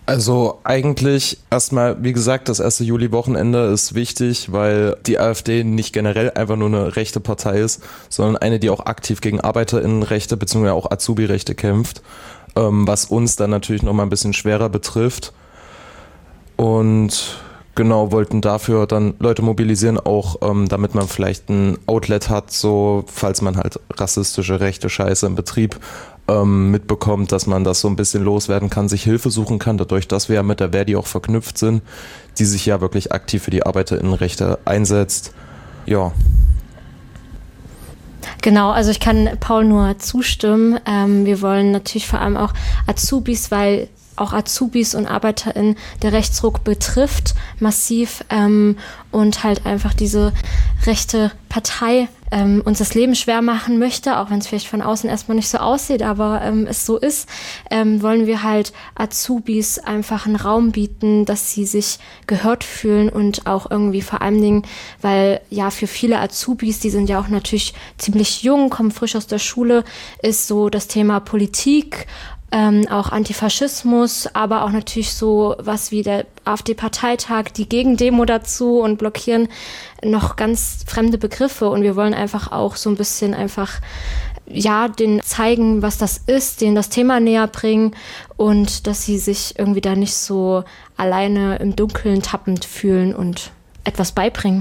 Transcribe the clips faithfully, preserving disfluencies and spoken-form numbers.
Also eigentlich erstmal, wie gesagt, das erste Juli-Wochenende ist wichtig, weil die AfD nicht generell einfach nur eine rechte Partei ist, sondern eine, die auch aktiv gegen ArbeiterInnenrechte bzw. auch Azubi-Rechte kämpft, ähm, was uns dann natürlich nochmal ein bisschen schwerer betrifft. Und genau, wollten dafür dann Leute mobilisieren, auch ähm, damit man vielleicht ein Outlet hat, so falls man halt rassistische, rechte Scheiße im Betrieb ähm, mitbekommt, dass man das so ein bisschen loswerden kann, sich Hilfe suchen kann, dadurch, dass wir ja mit der Verdi auch verknüpft sind, die sich ja wirklich aktiv für die ArbeiterInnenrechte einsetzt. Ja. Genau, also ich kann Paul nur zustimmen. Ähm, wir wollen natürlich vor allem auch Azubis, weil auch Azubis und ArbeiterInnen der Rechtsruck betrifft, massiv, ähm, und halt einfach diese rechte Partei ähm, uns das Leben schwer machen möchte, auch wenn es vielleicht von außen erstmal nicht so aussieht, aber ähm, es so ist, ähm, wollen wir halt Azubis einfach einen Raum bieten, dass sie sich gehört fühlen und auch irgendwie vor allen Dingen, weil ja für viele Azubis, die sind ja auch natürlich ziemlich jung, kommen frisch aus der Schule, ist so das Thema Politik, Ähm, auch Antifaschismus, aber auch natürlich so was wie der AfD-Parteitag, die Gegendemo dazu und blockieren noch ganz fremde Begriffe. Und wir wollen einfach auch so ein bisschen einfach, ja, denen zeigen, was das ist, denen das Thema näher bringen und dass sie sich irgendwie da nicht so alleine im Dunkeln tappend fühlen und etwas beibringen.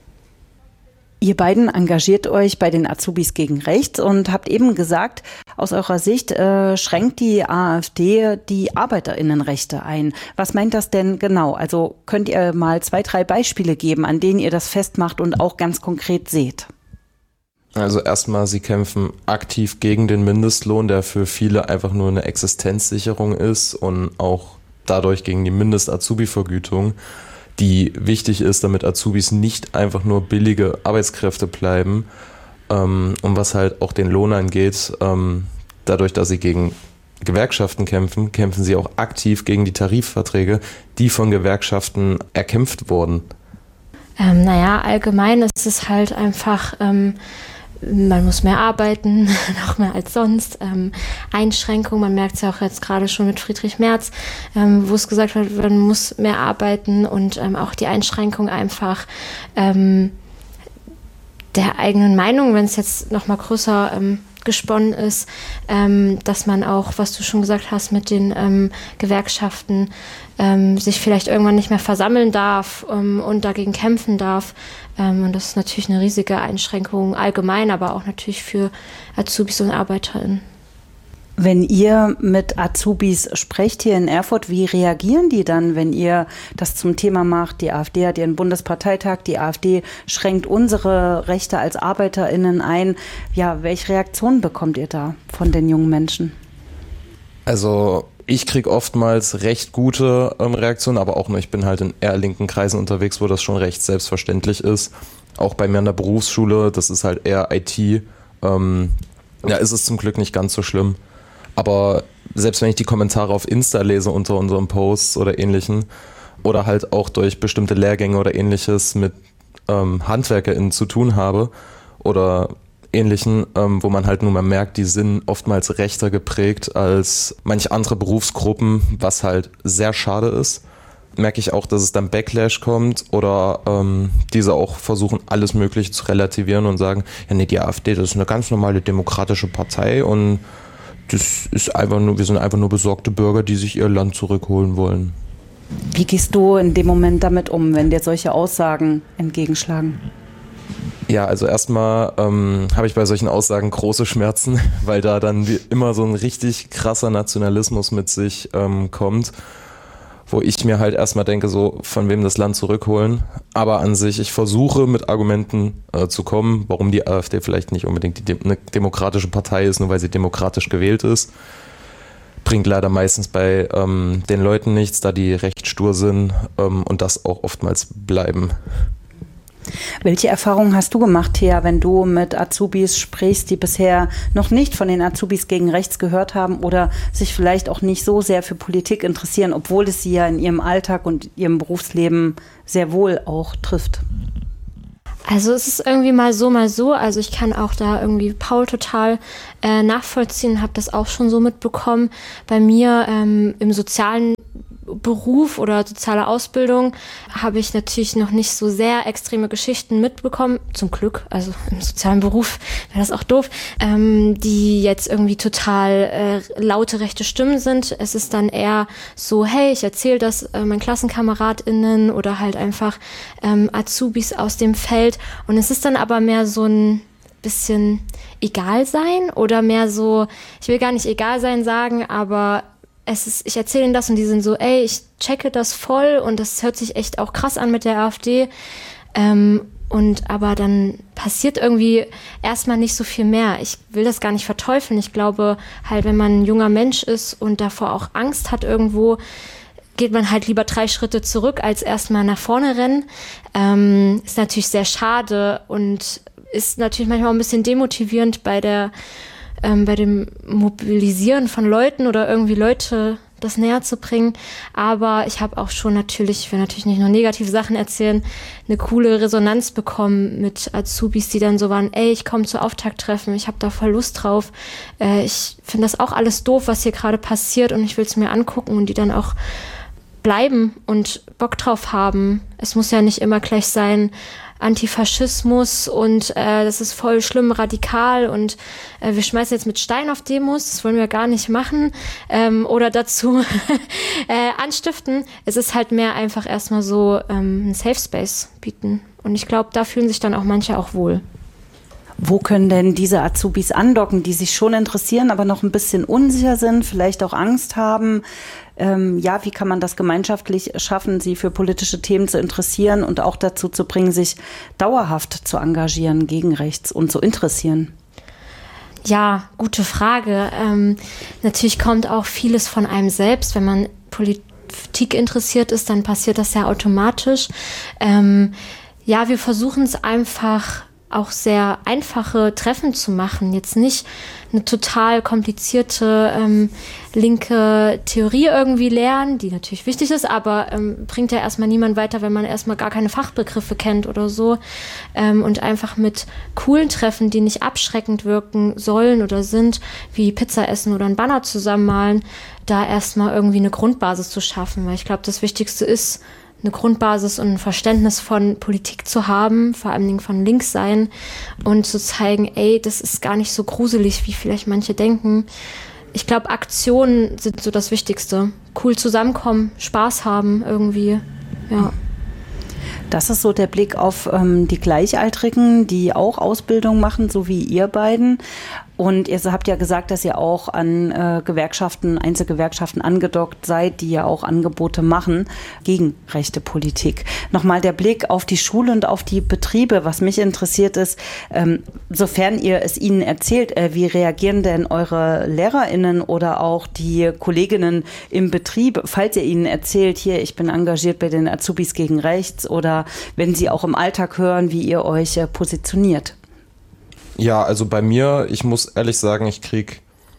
Ihr beiden engagiert euch bei den Azubis gegen Rechts und habt eben gesagt, aus eurer Sicht äh, schränkt die AfD die ArbeiterInnenrechte ein. Was meint das denn genau? Also könnt ihr mal zwei, drei Beispiele geben, an denen ihr das festmacht und auch ganz konkret seht? Also erstmal, sie kämpfen aktiv gegen den Mindestlohn, der für viele einfach nur eine Existenzsicherung ist und auch dadurch gegen die Mindest-Azubi-Vergütung, die wichtig ist, damit Azubis nicht einfach nur billige Arbeitskräfte bleiben. Ähm, und was halt auch den Lohn angeht, ähm, dadurch, dass sie gegen Gewerkschaften kämpfen, kämpfen sie auch aktiv gegen die Tarifverträge, die von Gewerkschaften erkämpft wurden. Ähm, naja, allgemein ist es halt einfach, ähm, man muss mehr arbeiten, noch mehr als sonst. Ähm, Einschränkungen, man merkt es ja auch jetzt gerade schon mit Friedrich Merz, ähm, wo es gesagt wird, man muss mehr arbeiten und ähm, auch die Einschränkung einfach ähm, der eigenen Meinung, wenn es jetzt noch mal größer ähm, gesponnen ist, ähm, dass man auch, was du schon gesagt hast, mit den ähm, Gewerkschaften ähm, sich vielleicht irgendwann nicht mehr versammeln darf ähm, und dagegen kämpfen darf. Ähm, und das ist natürlich eine riesige Einschränkung allgemein, aber auch natürlich für Azubis und ArbeiterInnen. Wenn ihr mit Azubis sprecht hier in Erfurt, wie reagieren die dann, wenn ihr das zum Thema macht? Die AfD hat ihren Bundesparteitag, die AfD schränkt unsere Rechte als ArbeiterInnen ein. Ja, welche Reaktionen bekommt ihr da von den jungen Menschen? Also ich kriege oftmals recht gute ähm, Reaktionen, aber auch nur, ich bin halt in eher linken Kreisen unterwegs, wo das schon recht selbstverständlich ist. Auch bei mir an der Berufsschule, das ist halt eher I T. Ähm, ja, ist es zum Glück nicht ganz so schlimm. Aber selbst wenn ich die Kommentare auf Insta lese unter unseren Posts oder ähnlichen oder halt auch durch bestimmte Lehrgänge oder ähnliches mit ähm, HandwerkerInnen zu tun habe oder ähnlichen, ähm, wo man halt nur mal merkt, die sind oftmals rechter geprägt als manche andere Berufsgruppen, was halt sehr schade ist. Merke ich auch, dass es dann Backlash kommt oder ähm, diese auch versuchen, alles Mögliche zu relativieren und sagen, ja nee, die AfD, das ist eine ganz normale demokratische Partei und das ist einfach nur, wir sind einfach nur besorgte Bürger, die sich ihr Land zurückholen wollen. Wie gehst du in dem Moment damit um, wenn dir solche Aussagen entgegenschlagen? Ja, also erstmal ähm, habe ich bei solchen Aussagen große Schmerzen, weil da dann wie immer so ein richtig krasser Nationalismus mit sich ähm, kommt, wo ich mir halt erstmal denke, so von wem das Land zurückholen. Aber an sich, ich versuche mit Argumenten äh, zu kommen, warum die AfD vielleicht nicht unbedingt die De- eine demokratische Partei ist, nur weil sie demokratisch gewählt ist. Bringt leider meistens bei ähm, den Leuten nichts, da die recht stur sind ähm, und das auch oftmals bleiben. Welche Erfahrungen hast du gemacht, Thea, wenn du mit Azubis sprichst, die bisher noch nicht von den Azubis gegen Rechts gehört haben oder sich vielleicht auch nicht so sehr für Politik interessieren, obwohl es sie ja in ihrem Alltag und ihrem Berufsleben sehr wohl auch trifft? Also es ist irgendwie mal so, mal so. Also ich kann auch da irgendwie Paul total äh, nachvollziehen, habe das auch schon so mitbekommen. Bei mir ähm, im sozialen Beruf oder soziale Ausbildung habe ich natürlich noch nicht so sehr extreme Geschichten mitbekommen, zum Glück, also im sozialen Beruf wäre das auch doof, ähm, die jetzt irgendwie total äh, laute rechte Stimmen sind. Es ist dann eher so, hey, ich erzähle das äh, meinen KlassenkameradInnen oder halt einfach ähm, Azubis aus dem Feld, und es ist dann aber mehr so ein bisschen egal sein oder mehr so, ich will gar nicht egal sein sagen, aber es ist, ich erzähle ihnen das und die sind so, ey, ich checke das voll und das hört sich echt auch krass an mit der AfD. Ähm, und aber dann passiert irgendwie erstmal nicht so viel mehr. Ich will das gar nicht verteufeln. Ich glaube halt, wenn man ein junger Mensch ist und davor auch Angst hat irgendwo, geht man halt lieber drei Schritte zurück, als erstmal nach vorne rennen. Ähm, ist natürlich sehr schade und ist natürlich manchmal auch ein bisschen demotivierend bei der Ähm, bei dem Mobilisieren von Leuten oder irgendwie Leute das näher zu bringen. Aber ich habe auch schon natürlich, ich will natürlich nicht nur negative Sachen erzählen, eine coole Resonanz bekommen mit Azubis, die dann so waren, ey, ich komme zu Auftakttreffen, ich habe da voll Lust drauf. Äh, ich finde das auch alles doof, was hier gerade passiert, und ich will es mir angucken, und die dann auch bleiben und Bock drauf haben. Es muss ja nicht immer gleich sein, Antifaschismus und äh, das ist voll schlimm, radikal, und äh, wir schmeißen jetzt mit Stein auf Demos, das wollen wir gar nicht machen, ähm, oder dazu äh, anstiften. Es ist halt mehr einfach erstmal so ähm, ein Safe Space bieten, und ich glaube, da fühlen sich dann auch manche auch wohl. Wo können denn diese Azubis andocken, die sich schon interessieren, aber noch ein bisschen unsicher sind, vielleicht auch Angst haben? Ähm, ja, wie kann man das gemeinschaftlich schaffen, sie für politische Themen zu interessieren und auch dazu zu bringen, sich dauerhaft zu engagieren gegen rechts und zu interessieren? Ja, gute Frage. Ähm, natürlich kommt auch vieles von einem selbst. Wenn man Politik interessiert ist, dann passiert das ja automatisch. Ähm, ja, wir versuchen es einfach auch sehr einfache Treffen zu machen. Jetzt nicht eine total komplizierte ähm, linke Theorie irgendwie lernen, die natürlich wichtig ist, aber ähm, bringt ja erstmal niemand weiter, wenn man erstmal gar keine Fachbegriffe kennt oder so. Ähm, und einfach mit coolen Treffen, die nicht abschreckend wirken sollen oder sind, wie Pizza essen oder ein Banner zusammenmalen, da erstmal irgendwie eine Grundbasis zu schaffen. Weil ich glaube, das Wichtigste ist, eine Grundbasis und ein Verständnis von Politik zu haben, vor allen Dingen von links sein, und zu zeigen, ey, das ist gar nicht so gruselig, wie vielleicht manche denken. Ich glaube, Aktionen sind so das Wichtigste. Cool zusammenkommen, Spaß haben irgendwie, ja. Das ist so der Blick auf ähm, die Gleichaltrigen, die auch Ausbildung machen, so wie ihr beiden. Und ihr habt ja gesagt, dass ihr auch an äh, Gewerkschaften, Einzelgewerkschaften angedockt seid, die ja auch Angebote machen gegen rechte Politik. Nochmal der Blick auf die Schule und auf die Betriebe. Was mich interessiert ist, ähm, sofern ihr es ihnen erzählt, äh, wie reagieren denn eure LehrerInnen oder auch die Kolleginnen im Betrieb, falls ihr ihnen erzählt, hier, ich bin engagiert bei den Azubis gegen rechts, oder wenn sie auch im Alltag hören, wie ihr euch äh, positioniert? Ja, also bei mir, ich muss ehrlich sagen, ich kriege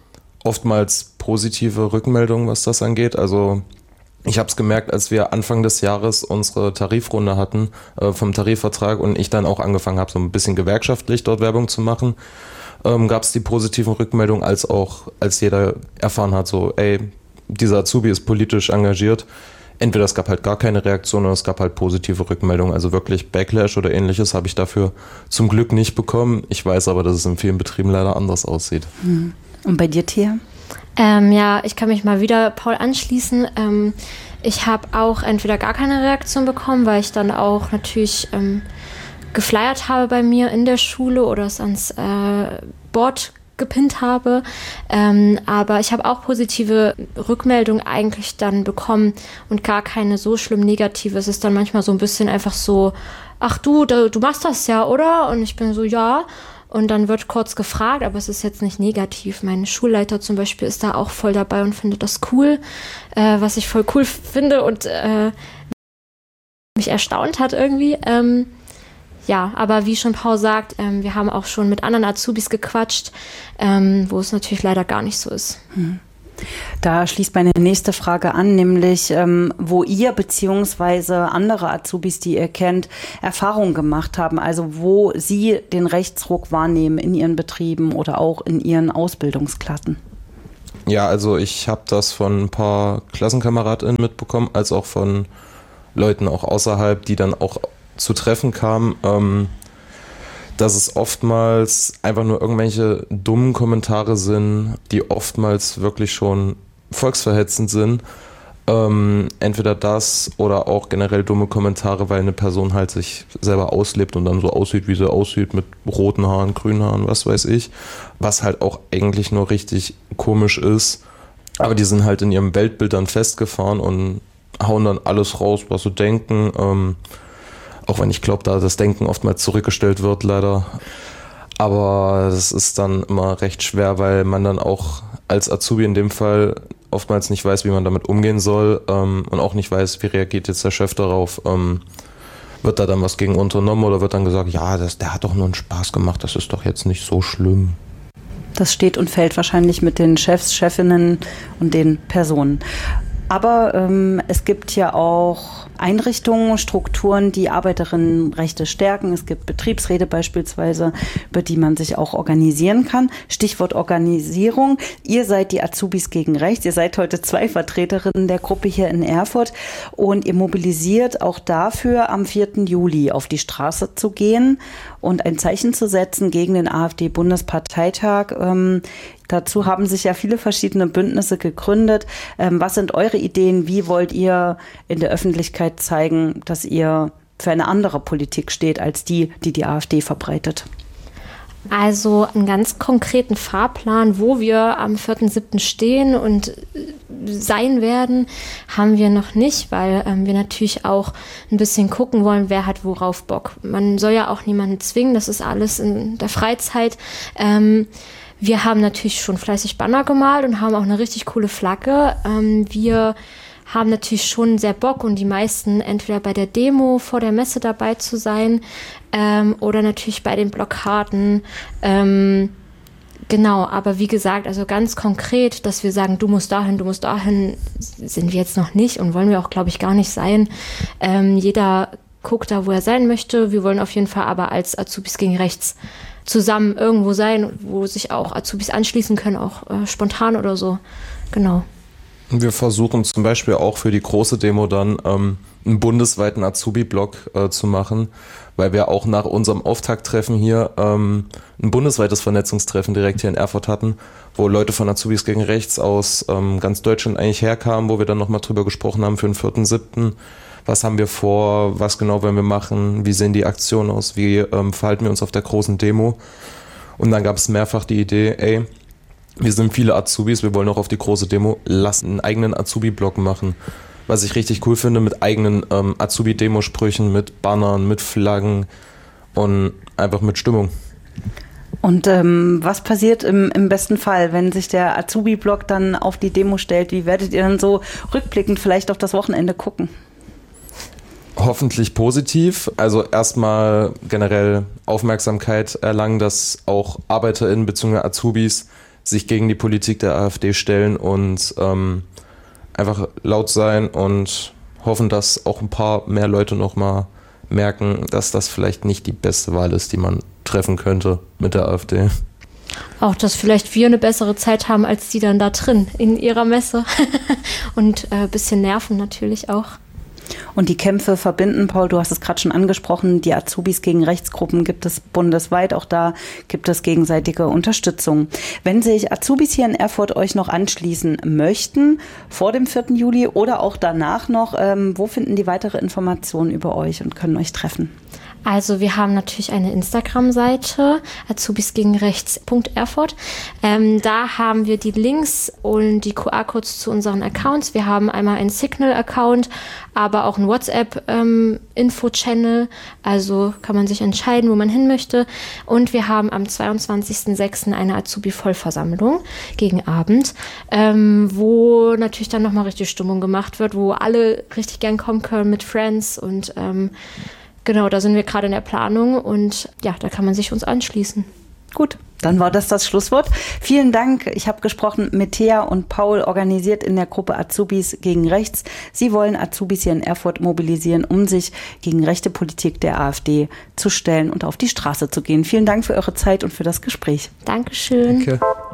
oftmals positive Rückmeldungen, was das angeht. Also ich habe es gemerkt, als wir Anfang des Jahres unsere Tarifrunde hatten äh, vom Tarifvertrag und ich dann auch angefangen habe, so ein bisschen gewerkschaftlich dort Werbung zu machen, ähm, gab es die positiven Rückmeldungen, als auch, als jeder erfahren hat, so, ey, dieser Azubi ist politisch engagiert. Entweder es gab halt gar keine Reaktion oder es gab halt positive Rückmeldungen. Also wirklich Backlash oder ähnliches habe ich dafür zum Glück nicht bekommen. Ich weiß aber, dass es in vielen Betrieben leider anders aussieht. Und bei dir, Thea? Ähm, ja, ich kann mich mal wieder Paul anschließen. Ähm, ich habe auch entweder gar keine Reaktion bekommen, weil ich dann auch natürlich ähm, geflyert habe bei mir in der Schule oder es ans äh, Board gepinnt habe, ähm, aber ich habe auch positive Rückmeldungen eigentlich dann bekommen und gar keine so schlimm negative. Es ist dann manchmal so ein bisschen einfach so, ach du, da, du machst das ja, oder? Und ich bin so, ja. Und dann wird kurz gefragt, aber es ist jetzt nicht negativ. Mein Schulleiter zum Beispiel ist da auch voll dabei und findet das cool, äh, was ich voll cool finde und äh, mich erstaunt hat irgendwie. Ähm, Ja, aber wie schon Paul sagt, ähm, wir haben auch schon mit anderen Azubis gequatscht, ähm, wo es natürlich leider gar nicht so ist. Da schließt meine nächste Frage an, nämlich ähm, wo ihr beziehungsweise andere Azubis, die ihr kennt, Erfahrungen gemacht haben, also wo sie den Rechtsruck wahrnehmen in ihren Betrieben oder auch in ihren Ausbildungsklassen. Ja, also ich habe das von ein paar KlassenkameradInnen mitbekommen, als auch von Leuten auch außerhalb, die dann auch zu Treffen kamen, ähm, dass es oftmals einfach nur irgendwelche dummen Kommentare sind, die oftmals wirklich schon volksverhetzend sind. Ähm, entweder das oder auch generell dumme Kommentare, weil eine Person halt sich selber auslebt und dann so aussieht, wie sie aussieht, mit roten Haaren, grünen Haaren, was weiß ich. Was halt auch eigentlich nur richtig komisch ist. Aber die sind halt in ihrem Weltbild dann festgefahren und hauen dann alles raus, was sie denken. Ähm, auch wenn ich glaube, da das Denken oftmals zurückgestellt wird, leider. Aber das ist dann immer recht schwer, weil man dann auch als Azubi in dem Fall oftmals nicht weiß, wie man damit umgehen soll, ähm, und auch nicht weiß, wie reagiert jetzt der Chef darauf. Ähm, wird da dann was gegen unternommen oder wird dann gesagt, ja, das, der hat doch nur einen Spaß gemacht, das ist doch jetzt nicht so schlimm. Das steht und fällt wahrscheinlich mit den Chefs, Chefinnen und den Personen. Aber ähm, es gibt ja auch Einrichtungen, Strukturen, die Arbeiterinnenrechte stärken. Es gibt Betriebsräte beispielsweise, über die man sich auch organisieren kann. Stichwort Organisierung. Ihr seid die Azubis gegen Rechts. Ihr seid heute zwei Vertreterinnen der Gruppe hier in Erfurt und ihr mobilisiert auch dafür, am vierten Juli auf die Straße zu gehen und ein Zeichen zu setzen gegen den AfD-Bundesparteitag. Ähm, Dazu haben sich ja viele verschiedene Bündnisse gegründet. Ähm, was sind eure Ideen? Wie wollt ihr in der Öffentlichkeit zeigen, dass ihr für eine andere Politik steht als die, die die AfD verbreitet? Also einen ganz konkreten Fahrplan, wo wir am vierten siebten stehen und sein werden, haben wir noch nicht, weil ähm, wir natürlich auch ein bisschen gucken wollen, wer hat worauf Bock. Man soll ja auch niemanden zwingen, das ist alles in der Freizeit. Ähm, Wir haben natürlich schon fleißig Banner gemalt und haben auch eine richtig coole Flagge. Ähm, wir haben natürlich schon sehr Bock und die meisten entweder bei der Demo vor der Messe dabei zu sein ähm, oder natürlich bei den Blockaden. Ähm, genau, aber wie gesagt, also ganz konkret, dass wir sagen, du musst dahin, du musst dahin, sind wir jetzt noch nicht und wollen wir auch, glaube ich, gar nicht sein. Ähm, jeder guckt da, wo er sein möchte. Wir wollen auf jeden Fall aber als Azubis gegen Rechts zusammen irgendwo sein, wo sich auch Azubis anschließen können, auch äh, spontan oder so. Genau. Wir versuchen zum Beispiel auch für die große Demo dann ähm, einen bundesweiten Azubi-Blog äh, zu machen, weil wir auch nach unserem Auftakttreffen hier ähm, ein bundesweites Vernetzungstreffen direkt hier in Erfurt hatten, wo Leute von Azubis gegen Rechts aus ähm, ganz Deutschland eigentlich herkamen, wo wir dann nochmal drüber gesprochen haben für den vierten siebten Was haben wir vor, was genau wollen wir machen, wie sehen die Aktionen aus, wie ähm, verhalten wir uns auf der großen Demo. Und dann gab es mehrfach die Idee, ey, wir sind viele Azubis, wir wollen auch auf die große Demo, lass einen eigenen Azubi-Blog machen. Was ich richtig cool finde, mit eigenen ähm, Azubi-Demosprüchen, mit Bannern, mit Flaggen und einfach mit Stimmung. Und ähm, was passiert im, im besten Fall, wenn sich der Azubi-Blog dann auf die Demo stellt? Wie werdet ihr dann so rückblickend vielleicht auf das Wochenende gucken? Hoffentlich positiv. Also erstmal generell Aufmerksamkeit erlangen, dass auch ArbeiterInnen bzw. Azubis sich gegen die Politik der AfD stellen und ähm, einfach laut sein und hoffen, dass auch ein paar mehr Leute nochmal merken, dass das vielleicht nicht die beste Wahl ist, die man treffen könnte mit der AfD. Auch, dass vielleicht wir eine bessere Zeit haben als die dann da drin in ihrer Messe und ein äh, bisschen nerven natürlich auch. Und die Kämpfe verbinden, Paul, du hast es gerade schon angesprochen, die Azubis gegen Rechtsgruppen gibt es bundesweit, auch da gibt es gegenseitige Unterstützung. Wenn sich Azubis hier in Erfurt euch noch anschließen möchten, vor dem vierten Juli oder auch danach noch, ähm, wo finden die weitere Informationen über euch und können euch treffen? Also wir haben natürlich eine Instagram-Seite, azubis gegen rechts punkt erfurt. Ähm, da haben wir die Links und die Q R-Codes zu unseren Accounts. Wir haben einmal einen Signal-Account, aber auch einen WhatsApp-Info-Channel. Ähm, also kann man sich entscheiden, wo man hin möchte. Und wir haben am zweiundzwanzigsten sechsten eine Azubi-Vollversammlung gegen Abend, ähm, wo natürlich dann nochmal richtig Stimmung gemacht wird, wo alle richtig gern kommen können mit Friends und ähm, genau, da sind wir gerade in der Planung und ja, da kann man sich uns anschließen. Gut, dann war das das Schlusswort. Vielen Dank. Ich habe gesprochen mit Thea und Paul, organisiert in der Gruppe Azubis gegen Rechts. Sie wollen Azubis hier in Erfurt mobilisieren, um sich gegen rechte Politik der AfD zu stellen und auf die Straße zu gehen. Vielen Dank für eure Zeit und für das Gespräch. Dankeschön. Danke.